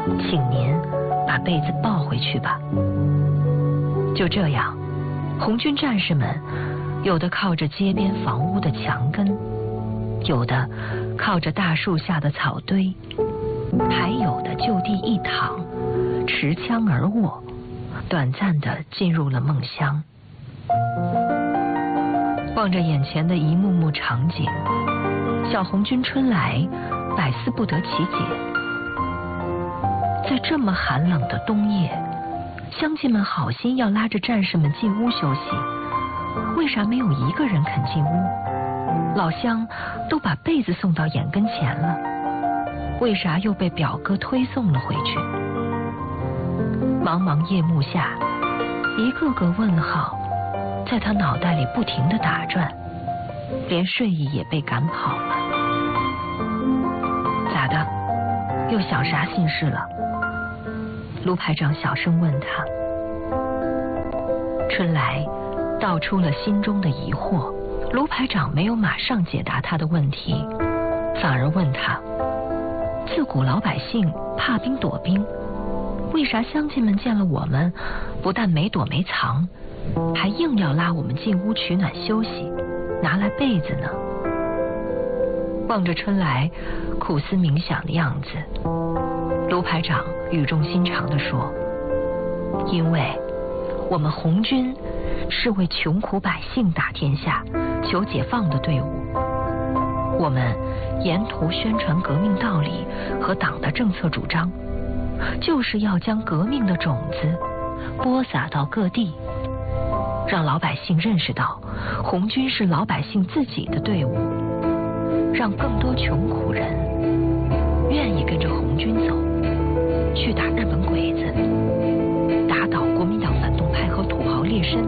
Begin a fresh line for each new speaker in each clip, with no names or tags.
请您把被子抱回去吧。就这样，红军战士们有的靠着街边房屋的墙根，有的靠着大树下的草堆，还有的就地一躺，持枪而卧，短暂地进入了梦乡。望着眼前的一幕幕场景，小红军春来百思不得其解。在这么寒冷的冬夜，乡亲们好心要拉着战士们进屋休息，为啥没有一个人肯进屋？老乡都把被子送到眼跟前了，为啥又被表哥推送了回去？茫茫夜幕下，一个个问号在他脑袋里不停地打转，连睡意也被赶跑了。咋的？又想啥心事了？卢排长小声问他。春来道出了心中的疑惑，卢排长没有马上解答他的问题，反而问他：自古老百姓怕兵躲兵，为啥乡亲们见了我们，不但没躲没藏，还硬要拉我们进屋取暖休息，拿来被子呢？望着春来苦思冥想的样子，卢排长语重心长地说：因为我们红军是为穷苦百姓打天下、求解放的队伍，我们沿途宣传革命道理和党的政策主张，就是要将革命的种子播撒到各地，让老百姓认识到红军是老百姓自己的队伍，让更多穷苦人愿意跟着红军走，去打日本鬼子，打倒国民党反动派和土豪劣绅，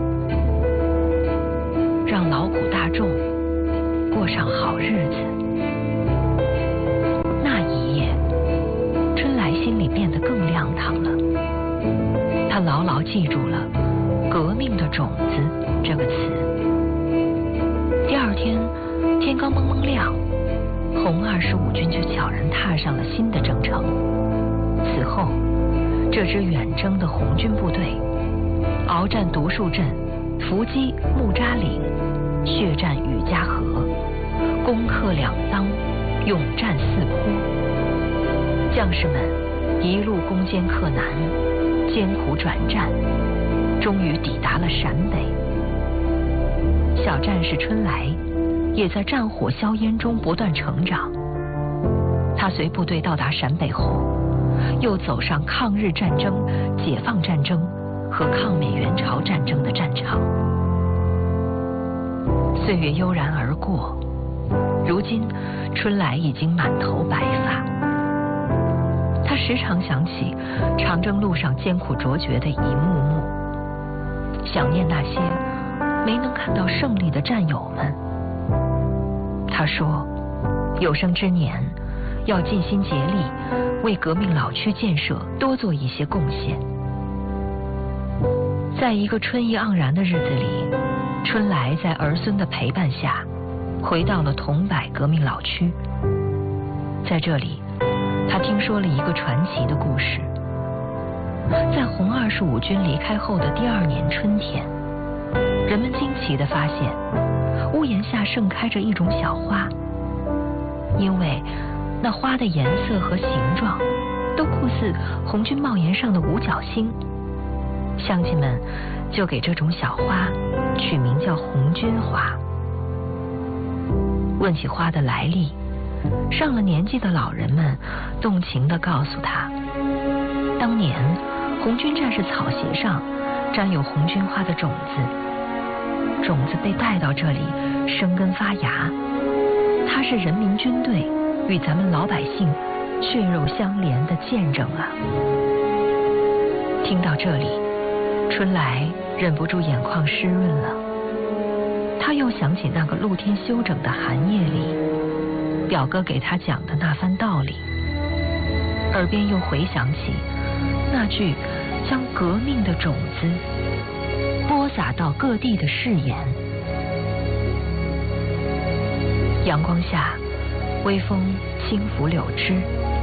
让劳苦大众过上好日子。那一夜，春来心里变得更亮堂了，他牢牢记住了革命的种子这个词。第二天天刚蒙蒙亮，红25军就悄然踏上了新的征程。此后，这支远征的红军部队鏖战独树镇，伏击木扎岭，血战雨家河，攻克两当，勇战四坡。将士们一路攻坚克难，艰苦转战，终于抵达了陕北。小战士春来也在战火硝烟中不断成长。他随部队到达陕北后，又走上抗日战争、解放战争和抗美援朝战争的战场。岁月悠然而过，如今春来已经满头白发。他时常想起长征路上艰苦卓绝的一幕幕，想念那些没能看到胜利的战友们。他说，有生之年要尽心竭力为革命老区建设多做一些贡献。在一个春意盎然的日子里，春来在儿孙的陪伴下回到了桐柏革命老区。在这里，他听说了一个传奇的故事。在红25军离开后的第2年春天，人们惊奇地发现屋檐下盛开着一种小花，因为那花的颜色和形状都酷似红军帽檐上的五角星，乡亲们就给这种小花取名叫红军花。问起花的来历，上了年纪的老人们动情地告诉他，当年红军战士草鞋上沾有红军花的种子，种子被带到这里生根发芽，它是人民军队与咱们老百姓血肉相连的见证啊！听到这里，春来忍不住眼眶湿润了。他又想起那个露天休整的寒夜里，表哥给他讲的那番道理，耳边又回想起那句将革命的种子播撒到各地的誓言。阳光下，微风轻拂柳枝，